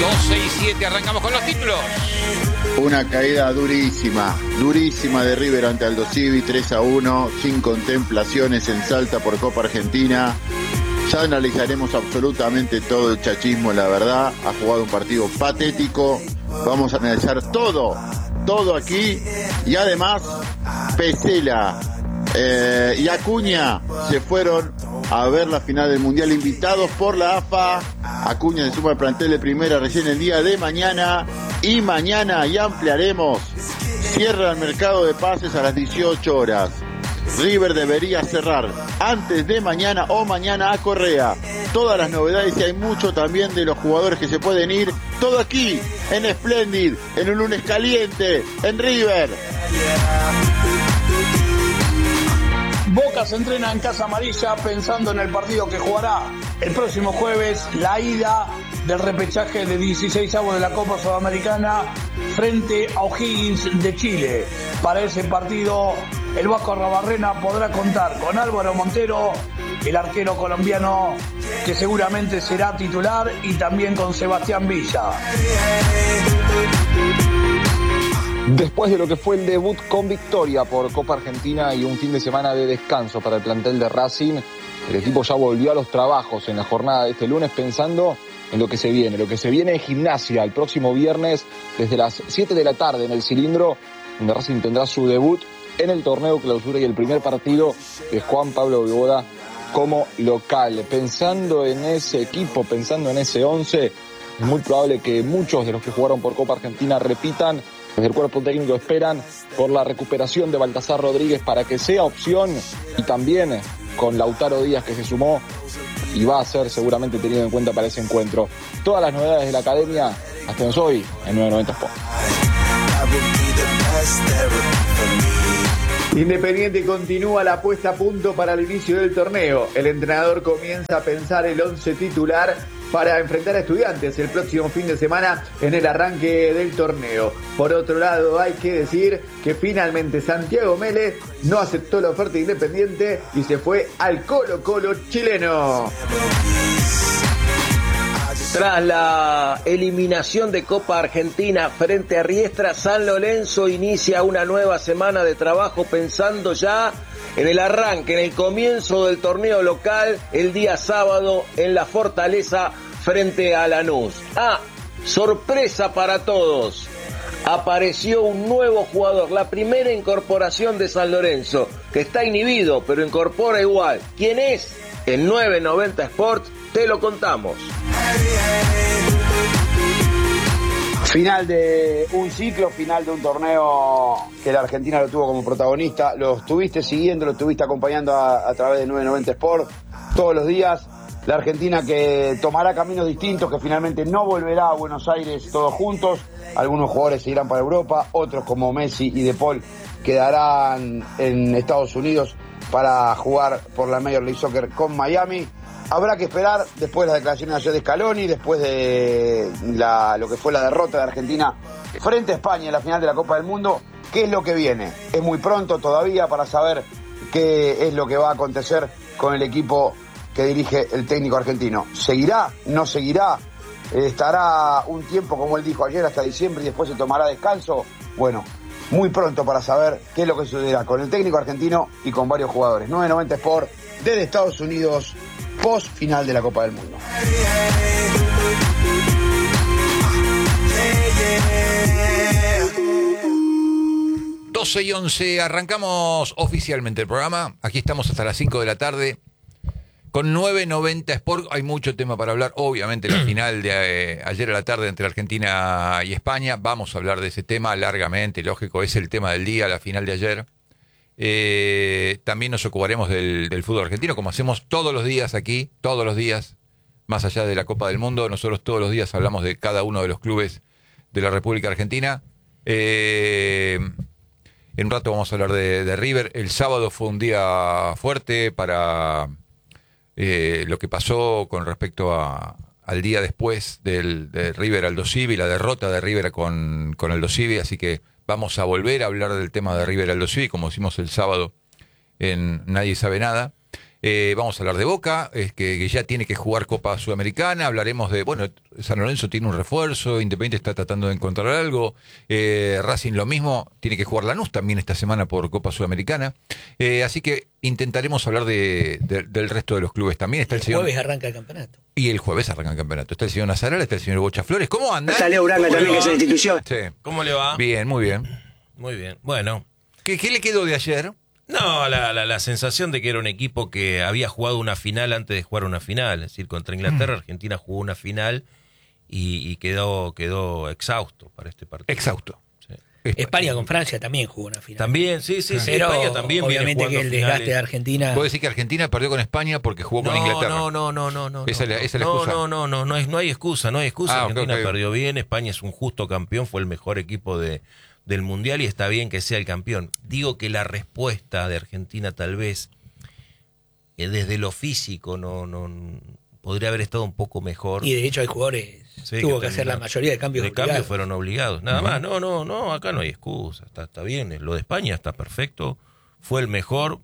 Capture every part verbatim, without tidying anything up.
doce y siete, arrancamos con los títulos. Una caída durísima, durísima de River ante Aldo Civi, tres a uno, sin contemplaciones en Salta por Copa Argentina. Ya analizaremos absolutamente todo el chachismo, la verdad. Ha jugado un partido patético. Vamos a analizar todo, todo aquí. Y además, Pesela eh, y Acuña se fueron a ver la final del Mundial, invitados por la A F A. Acuña se suma al plantel de primera recién el día de mañana. Y mañana ya ampliaremos. Cierra el mercado de pases a las dieciocho horas. River debería cerrar antes de mañana o mañana a Correa. Todas las novedades, y hay mucho también de los jugadores que se pueden ir. Todo aquí, en Splendid, en un lunes caliente, en River. Boca se entrena en Casa Amarilla pensando en el partido que jugará el próximo jueves, la ida del repechaje de dieciseisavos de la Copa Sudamericana frente a O'Higgins de Chile. Para ese partido, el Vasco Arrabarrena podrá contar con Álvaro Montero, el arquero colombiano que seguramente será titular, y también con Sebastián Villa. Después de lo que fue el debut con victoria por Copa Argentina y un fin de semana de descanso para el plantel de Racing, el equipo ya volvió a los trabajos en la jornada de este lunes pensando en lo que se viene. Lo que se viene es Gimnasia el próximo viernes desde las siete de la tarde en el Cilindro, donde Racing tendrá su debut en el torneo clausura y el primer partido de Juan Pablo Vivoda como local. Pensando en ese equipo, pensando en ese once, es muy probable que muchos de los que jugaron por Copa Argentina repitan. Desde el cuerpo técnico esperan por la recuperación de Baltasar Rodríguez para que sea opción, y también con Lautaro Díaz, que se sumó y va a ser seguramente tenido en cuenta para ese encuentro. Todas las novedades de la academia hasta hoy en nueve noventa Sport. Independiente continúa la puesta a punto para el inicio del torneo. El entrenador comienza a pensar el once titular para enfrentar a Estudiantes el próximo fin de semana en el arranque del torneo. Por otro lado, hay que decir que finalmente Santiago Mele no aceptó la oferta de Independiente y se fue al Colo-Colo chileno. Tras la eliminación de Copa Argentina frente a Riestra, San Lorenzo inicia una nueva semana de trabajo pensando ya en el arranque, en el comienzo del torneo local, el día sábado en la Fortaleza frente a Lanús. Ah, sorpresa para todos. Apareció un nuevo jugador, la primera incorporación de San Lorenzo, que está inhibido, pero incorpora igual. ¿Quién es? En nueve noventa Sport te lo contamos. Final de un ciclo, final de un torneo que la Argentina lo tuvo como protagonista. Lo estuviste siguiendo, lo estuviste acompañando a, a través de nueve noventa Sport todos los días. La Argentina que tomará caminos distintos, que finalmente no volverá a Buenos Aires todos juntos. Algunos jugadores se irán para Europa, otros como Messi y De Paul quedarán en Estados Unidos para jugar por la Major League Soccer con Miami. Habrá que esperar después de las declaraciones de Scaloni, después de la, lo que fue la derrota de Argentina frente a España en la final de la Copa del Mundo, qué es lo que viene. Es muy pronto todavía para saber qué es lo que va a acontecer con el equipo que dirige el técnico argentino. ¿Seguirá? ¿No seguirá? ¿Estará un tiempo, como él dijo ayer, hasta diciembre y después se tomará descanso? Bueno, muy pronto para saber qué es lo que sucederá con el técnico argentino y con varios jugadores. nueve noventa Sport desde Estados Unidos, post final de la Copa del Mundo. doce y once, arrancamos oficialmente el programa. Aquí estamos hasta las cinco de la tarde con nueve noventa Sport. Hay mucho tema para hablar. Obviamente la final de eh, ayer a la tarde entre Argentina y España. Vamos a hablar de ese tema largamente, lógico, es el tema del día, la final de ayer. Eh, también nos ocuparemos del, del fútbol argentino, como hacemos todos los días aquí, todos los días, más allá de la Copa del Mundo. Nosotros todos los días hablamos de cada uno de los clubes de la República Argentina. Eh, en un rato vamos a hablar de, de River. El sábado fue un día fuerte para eh, lo que pasó con respecto a, al día después del de River Aldo Civi, la derrota de River con, con Aldo Civi, así que vamos a volver a hablar del tema de River Aldo Civi, como hicimos el sábado en Nadie Sabe Nada. Eh, vamos a hablar de Boca, es que, que ya tiene que jugar Copa Sudamericana. Hablaremos de, bueno, San Lorenzo tiene un refuerzo, Independiente está tratando de encontrar algo. Eh, Racing lo mismo, tiene que jugar Lanús también esta semana por Copa Sudamericana. Eh, así que intentaremos hablar de, de, del resto de los clubes también. Está el, el señor, jueves arranca el campeonato. Y el jueves arranca el campeonato. Está el señor Nazaral, está el señor Bocha Flores. ¿Cómo andan? Está Leo Uranga también, que es una institución. Sí. ¿Cómo le va? Bien, muy bien. Muy bien. Bueno. ¿Qué, qué le quedó de ayer? No, la, la, la sensación de que era un equipo que había jugado una final antes de jugar una final. Es decir, contra Inglaterra, mm. Argentina jugó una final y, y quedó, quedó exhausto para este partido. Exhausto. Sí. España con Francia también jugó una final. También, sí, sí, sí. Pero España también obviamente que el desgaste finales. de Argentina... ¿Puedo decir que Argentina perdió con España porque jugó no, con Inglaterra? No, no, no, no, no. Esa es la, esa es la no, excusa. No, no, no, no, es, no hay excusa, no hay excusa. Ah, Argentina okay, okay. perdió bien, España es un justo campeón, fue el mejor equipo de, del Mundial y está bien que sea el campeón. Digo que la respuesta de Argentina tal vez, eh, desde lo físico, no, no podría haber estado un poco mejor. Y de hecho hay jugadores... Sí, tuvo que, que hacer la mayoría de cambios de cambios fueron obligados, nada uh-huh. más. No, no, no, acá no hay excusa, está, está bien. Lo de España está perfecto, fue el mejor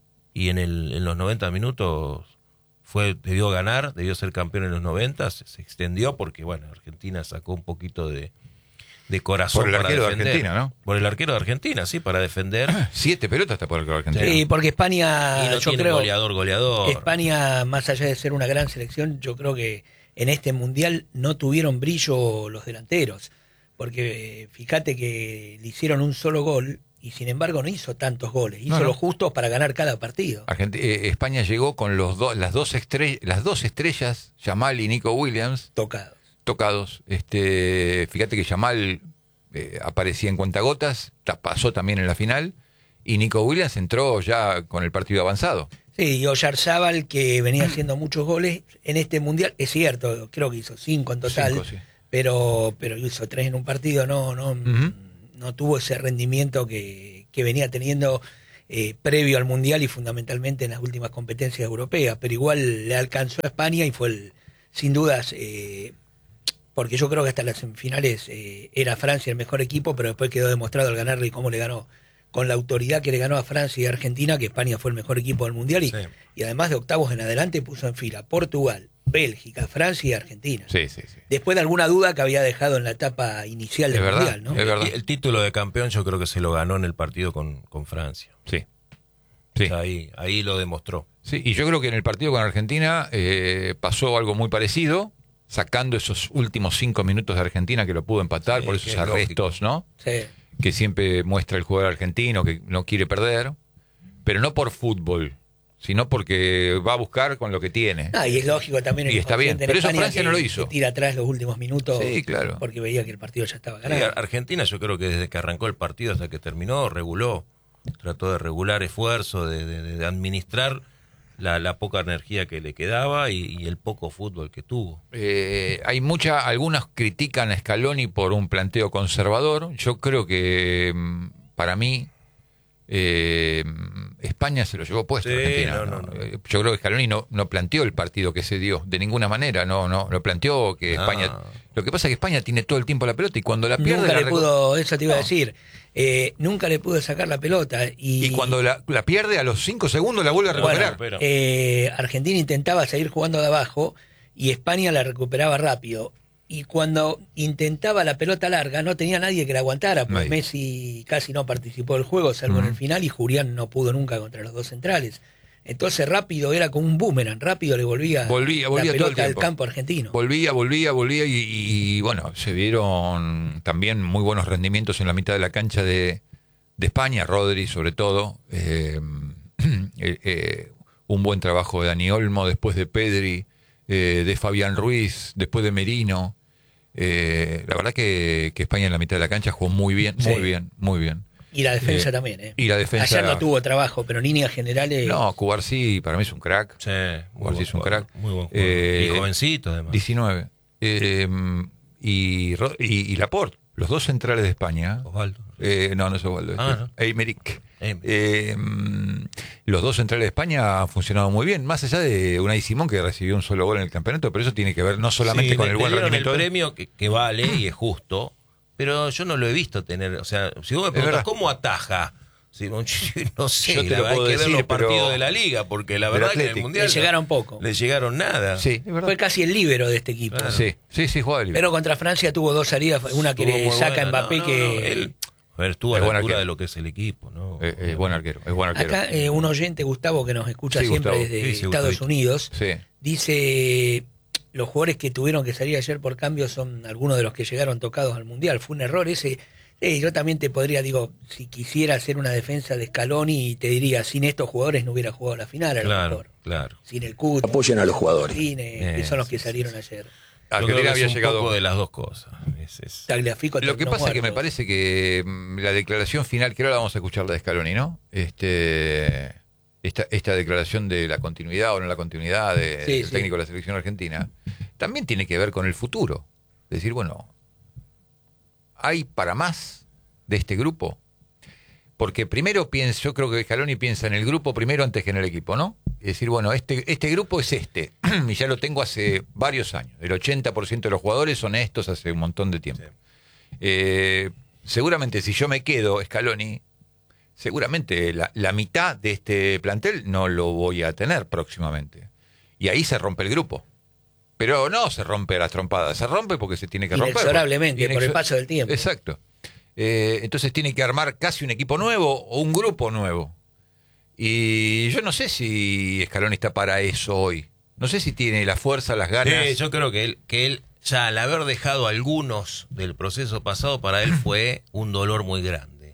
y en, el, en los noventa minutos fue debió ganar, debió ser campeón en los noventa, se, se extendió porque, bueno, Argentina sacó un poquito de, de corazón. Por el para arquero defender. de Argentina, ¿no? Por el arquero de Argentina, sí, para defender. Siete pelotas está por el arquero de Argentina. Sí, porque España, y no yo tiene creo, goleador, goleador. España, más allá de ser una gran selección, yo creo que en este mundial no tuvieron brillo los delanteros, porque fíjate que le hicieron un solo gol y sin embargo no hizo tantos goles, hizo no, no. los justos para ganar cada partido. Argent- eh, España llegó con los do- las dos estrellas, las dos estrellas, Yamal y Nico Williams, tocados. Tocados. Este, fíjate que Yamal eh, aparecía en cuentagotas, pasó también en la final y Nico Williams entró ya con el partido avanzado. Sí, y Oyarzábal, que venía haciendo muchos goles en este mundial, es cierto, creo que hizo cinco en total, cinco, sí. pero pero hizo tres en un partido, no no uh-huh. no tuvo ese rendimiento que, que venía teniendo eh, previo al mundial y fundamentalmente en las últimas competencias europeas, pero igual le alcanzó a España y fue el, sin dudas, eh, porque yo creo que hasta las semifinales eh, era Francia el mejor equipo, pero después quedó demostrado al ganarle y cómo le ganó, con la autoridad que le ganó a Francia y a Argentina, que España fue el mejor equipo del Mundial, y, sí. y además de octavos en adelante puso en fila Portugal, Bélgica, Francia y Argentina. Sí, sí, sí. Después de alguna duda que había dejado en la etapa inicial del es Mundial, verdad, ¿no? Es verdad. Y el título de campeón yo creo que se lo ganó en el partido con, con Francia. Sí. sí. O sea, ahí, ahí lo demostró. Sí, y yo creo que en el partido con Argentina eh, pasó algo muy parecido, sacando esos últimos cinco minutos de Argentina que lo pudo empatar sí, por esos arrestos, ¿no? Sí. Que siempre muestra el jugador argentino, que no quiere perder, pero no por fútbol, sino porque va a buscar con lo que tiene. Ah, y es lógico también. El y está bien, pero eso Francia que, no lo hizo. Que tira atrás los últimos minutos, sí, claro. porque veía que el partido ya estaba ganado. Sí, Argentina yo creo que desde que arrancó el partido hasta que terminó, reguló, trató de regular esfuerzo, de, de, de administrar la, la poca energía que le quedaba y, y el poco fútbol que tuvo. Eh, hay mucha, algunos critican a Scaloni por un planteo conservador. Yo creo que para mí eh, España se lo llevó puesto sí, a Argentina. No, ¿no? no, no. Yo creo que Scaloni no, no planteó el partido que se dio de ninguna manera. No, no, lo planteó que ah. España. Lo que pasa es que España tiene todo el tiempo la pelota y cuando la pierde nunca la le recu- pudo, eso te iba no. a decir. Eh, nunca le pudo sacar la pelota y, y cuando la, la pierde a los cinco segundos la vuelve a recuperar. Bueno, pero... eh, Argentina intentaba seguir jugando de abajo y España la recuperaba rápido, y cuando intentaba la pelota larga no tenía nadie que la aguantara, porque nadie. Messi casi no participó del juego salvo uh-huh. en el final, y Julián no pudo nunca contra los dos centrales. Entonces rápido era como un boomerang, rápido le volvía, volvía, volvía la pelota todo el al campo argentino. Volvía, volvía, volvía y, y, y bueno, se vieron también muy buenos rendimientos en la mitad de la cancha de, de España, Rodri sobre todo, eh, eh, eh, un buen trabajo de Dani Olmo, después de Pedri, eh, de Fabián Ruiz, después de Merino. Eh, la verdad que, que España en la mitad de la cancha jugó muy bien, muy sí. bien, muy bien. Y la defensa eh, también, ¿eh? Y la defensa. Ayer no tuvo trabajo, pero en líneas generales. No, Cubarsí para mí es un crack. Sí, Cubarsí es un crack. Muy buen jugador. Eh, y jovencito, además. diecinueve. Eh, y, y, y Laporte, los dos centrales de España. Osvaldo. Eh, no, no es Osvaldo. Ah, ¿no? Eymeric. Eh, los dos centrales de España han funcionado muy bien, más allá de Unai Simón, que recibió un solo gol en el campeonato, pero eso tiene que ver no solamente sí, con le, el buen rendimiento. El premio que, que vale y es justo, pero yo no lo he visto tener. O sea, si vos me preguntas cómo ataja Sí, no sé, Yo te la lo verdad, puedo hay que ver decir, los partidos pero- de la liga, porque la del verdad que en el Athletic. Mundial Le llegaron poco. le llegaron nada. Sí, es verdad. Fue casi el líbero de este equipo. Claro. Sí, sí, sí, jugaba libre. Pero contra Francia tuvo dos salidas, una que Estuvo le muy saca a buena. Mbappé No, no, que... no, él, a ver, estuvo a Es la buen altura arquero. de lo que es el equipo, ¿no? Es, es buen arquero, es buen arquero. Acá eh, un oyente, Gustavo, que nos escucha Sí, siempre Gustavo. desde Sí, sí, Estados Gustavito. Unidos, Sí. dice, los jugadores que tuvieron que salir ayer por cambio son algunos de los que llegaron tocados al Mundial. Fue un error ese. Eh, yo también te podría, digo, si quisiera hacer una defensa de Scaloni, te diría, sin estos jugadores no hubiera jugado la final, a lo Claro, mejor. claro. Sin el Cut, Apoyen a los jugadores. Martínez, que Eh, son los que sí, salieron sí, ayer. Yo creo Argentina que había es un llegado. poco de las dos cosas. Es- es- Tagliafico Lo que terminó pasa es que me muerto. parece que mm, la declaración final, que ahora vamos a escuchar la de Scaloni, ¿no? Este, esta, esta declaración de la continuidad o no la continuidad de- Sí, del sí. técnico de la selección argentina, también tiene que ver con el futuro. Decir, bueno, ¿hay para más de este grupo? Porque primero pienso, yo creo que Scaloni piensa en el grupo primero antes que en el equipo, ¿no? Es decir, bueno, este, este grupo es este, y ya lo tengo hace varios años. El ochenta por ciento de los jugadores son estos hace un montón de tiempo. Eh, seguramente si yo me quedo, Scaloni, seguramente la, la mitad de este plantel no lo voy a tener próximamente. Y ahí se rompe el grupo. Pero no se rompe a las trompadas, se rompe porque se tiene que romper. Inexorablemente, por el Inexor- paso del tiempo. Exacto. Eh, entonces tiene que armar casi un equipo nuevo o un grupo nuevo. Y yo no sé si Scaloni está para eso hoy. No sé si tiene la fuerza, las ganas. Sí, yo creo que él, que él, ya al haber dejado algunos del proceso pasado, para él fue un dolor muy grande.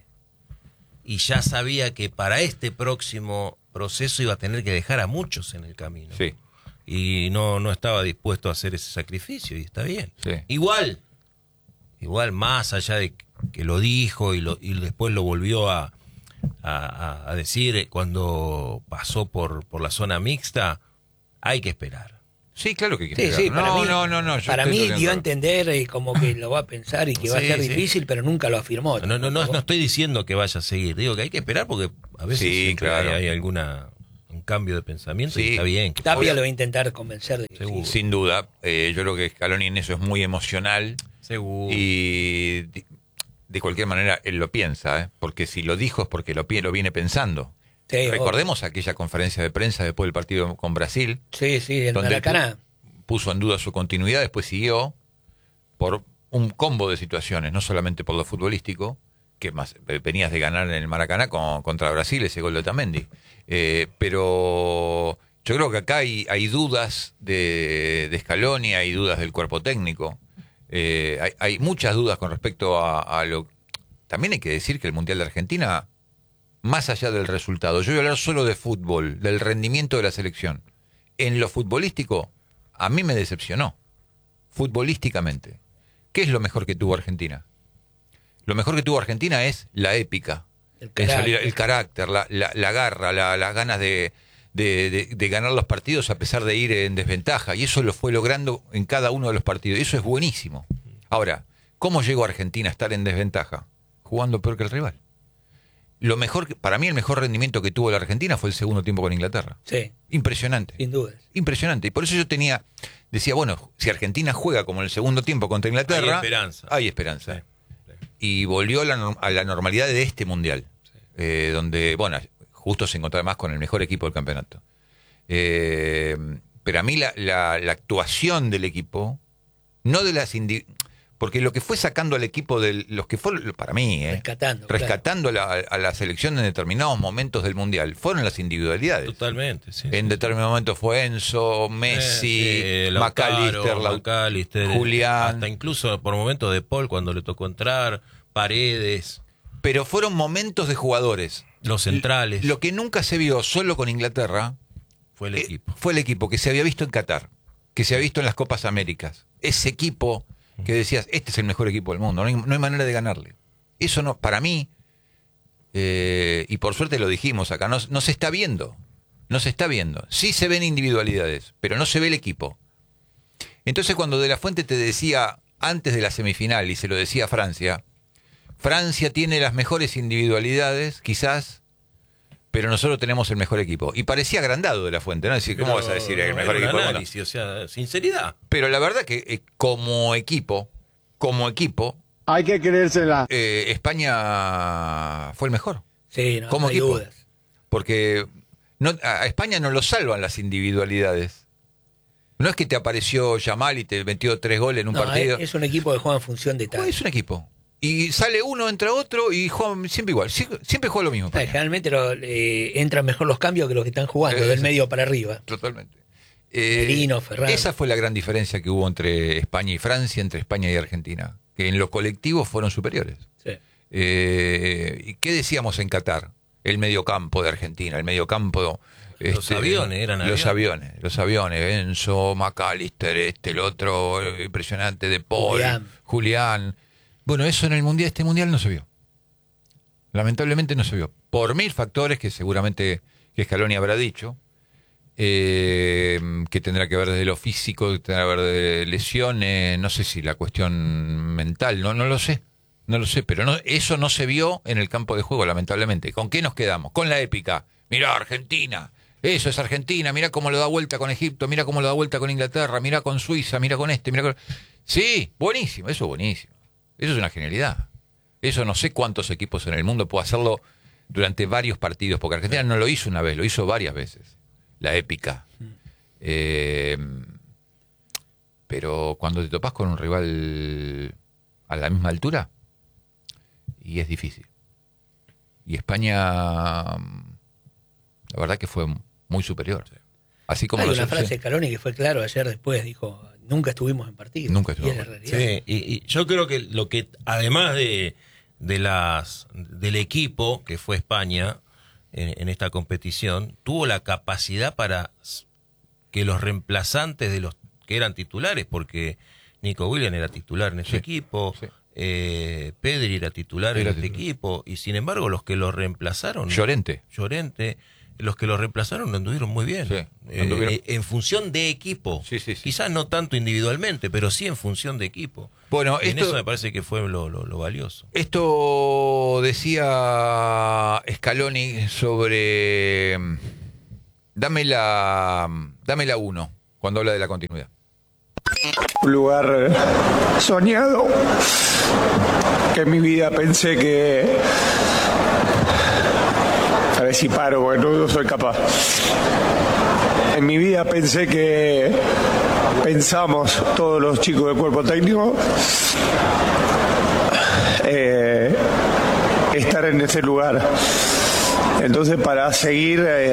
Y ya sabía que para este próximo proceso iba a tener que dejar a muchos en el camino. Sí. Y no, no estaba dispuesto a hacer ese sacrificio, y está bien. Sí. Igual, igual más allá de que lo dijo y, lo, y después lo volvió a, a, a decir cuando pasó por, por la zona mixta, hay que esperar. Sí, claro que hay que Sí, esperar. sí, para no, mí, no, no, no, yo para estoy mí totalmente dio a de acuerdo. entender eh, como que lo va a pensar y que va a Sí, ser sí. difícil, pero nunca lo afirmó. No, no, no, no estoy diciendo que vaya a seguir, digo que hay que esperar porque a veces Sí, siempre claro. hay, hay alguna un cambio de pensamiento y Sí. está bien. Que Tapia lo va a intentar convencer de que Seguro. sí. Sin duda. Eh, yo creo que Scaloni en eso es muy emocional. Seguro. Y de, de cualquier manera él lo piensa, ¿eh? Porque si lo dijo es porque lo, pi- lo viene pensando. Sí, Recordemos aquella conferencia de prensa después del partido con Brasil, Sí, sí, en donde él Maracaná. pu- puso en duda su continuidad, después siguió por un combo de situaciones, no solamente por lo futbolístico, que más eh, venías de ganar en el Maracaná con- contra Brasil, ese gol de Otamendi. Eh, pero yo creo que acá hay, hay dudas de, de Scaloni, hay dudas del cuerpo técnico, eh, hay, hay muchas dudas con respecto a, a lo... También hay que decir que el Mundial de Argentina, más allá del resultado, yo voy a hablar solo de fútbol, del rendimiento de la selección. En lo futbolístico, a mí me decepcionó, futbolísticamente. ¿Qué es lo mejor que tuvo Argentina? Lo mejor que tuvo Argentina es la épica, El en salir- carácter. el carácter, la, la- la garra, la- las ganas de, de- de- de ganar los partidos a pesar de ir en desventaja. Y eso lo fue logrando en cada uno de los partidos. Y eso es buenísimo. Ahora, ¿cómo llegó Argentina a estar en desventaja? Jugando peor que el rival. Lo mejor, que- para mí el mejor rendimiento que tuvo la Argentina fue el segundo tiempo con Inglaterra. Sí, Impresionante. sin dudas. Impresionante. Y por eso yo tenía, decía, bueno, si Argentina juega como en el segundo tiempo contra Inglaterra, Hay esperanza. hay esperanza. Sí, sí. Y volvió a la, norm- a la normalidad de este mundial, eh, donde, bueno, justo se encontraba más con el mejor equipo del campeonato. Eh, pero a mí la, la- la actuación del equipo, no de las indi- porque lo que fue sacando al equipo de los que fueron, para mí, eh, Rescatando. claro. rescatando la- a la selección en determinados momentos del mundial, fueron las individualidades. Totalmente, sí. En determinado momento fue Enzo, Messi, Eh, sí, Lautaro, McAllister, Lau- McAllister, Julián. hasta incluso por momentos de Paul cuando le tocó entrar, Paredes, Pero fueron momentos de jugadores. los centrales, Lo que nunca se vio solo con Inglaterra fue el eh, equipo. fue el equipo que se había visto en Qatar, que se había visto en las Copas Américas. Ese equipo que decías, este es el mejor equipo del mundo, no hay, no hay manera de ganarle. Eso no, para mí, eh, y por suerte lo dijimos acá, no, no se está viendo. No se está viendo. Sí se ven individualidades, pero no se ve el equipo. Entonces cuando De La Fuente te decía antes de la semifinal, y se lo decía a Francia, Francia tiene las mejores individualidades, quizás, pero nosotros tenemos el mejor equipo. Y parecía agrandado De La Fuente, ¿no? Decir, ¿cómo Pero vas a decir el no mejor era un equipo del mundo? análisis, o sea, sinceridad. Pero la verdad que eh, como equipo, como equipo, Hay que creérsela. eh, España fue el mejor. Sí, no, como no hay equipo. dudas. Porque no, a España no lo salvan las individualidades. No es que te apareció Yamal y te metió tres goles en un No, partido. es, es un equipo que juega en función de tal. Es un equipo. Y sale uno, entra otro y juega siempre igual. Sie- Siempre juega lo mismo. Ah, generalmente lo- eh, entran mejor los cambios que los que están jugando, Eh, del sí. medio para arriba. Totalmente. Eh, Merino, Ferran. Esa fue la gran diferencia que hubo entre España y Francia, entre España y Argentina. Que en lo colectivo fueron superiores. Sí. Eh, ¿Y qué decíamos en Qatar? El mediocampo de Argentina, el mediocampo... Los aviones, eran Los aviones. aviones, los aviones, Enzo, McAllister, este, el otro, eh, impresionante, De Paul, Julián. Julián. Bueno, eso en el mundial, este mundial no se vio. Lamentablemente no se vio. Por mil factores que seguramente que Scaloni habrá dicho, eh, que tendrá que ver desde lo físico, que tendrá que ver de lesiones, no sé si la cuestión mental, no, no lo sé. No lo sé, pero no, eso no se vio en el campo de juego, lamentablemente. ¿Con qué nos quedamos? Con la épica. Mirá, Argentina. Eso es Argentina. Mirá cómo lo da vuelta con Egipto. Mirá cómo lo da vuelta con Inglaterra. Mirá con Suiza. Mirá con este. Mirá con... Sí, buenísimo. Eso es buenísimo. Eso es una genialidad. Eso no sé cuántos equipos en el mundo pueden hacerlo durante varios partidos. Porque Argentina no lo hizo una vez, lo hizo varias veces. La épica. Eh, pero cuando te topás con un rival a la misma altura, y es difícil. Y España, la verdad que fue muy superior. Así como Hay los una otros, frase sí. de Scaloni que fue claro ayer después, dijo, nunca estuvimos en partido. Nunca Y estuvimos es la en realidad. Sí, y, y yo creo que lo que, además de, de las del equipo que fue España en, en esta competición, tuvo la capacidad para que los reemplazantes de los que eran titulares, porque Nico Williams era titular en ese Sí, equipo, sí. eh, Pedri era titular Era en este titular. equipo, y sin embargo los que lo reemplazaron, Llorente. Llorente, los que lo reemplazaron lo anduvieron muy bien. Sí, Eh, anduvieron. eh, en función de equipo. Sí, sí, sí. Quizás no tanto individualmente, pero sí en función de equipo. Bueno, en esto- eso me parece que fue lo, lo, lo valioso. Esto decía Scaloni sobre... Dame la, dame la uno, cuando habla de la continuidad. Un lugar soñado que en mi vida pensé que... A ver si paro, porque no, no soy capaz. En mi vida pensé que pensamos todos los chicos del cuerpo técnico eh, estar en ese lugar. Entonces, para seguir eh,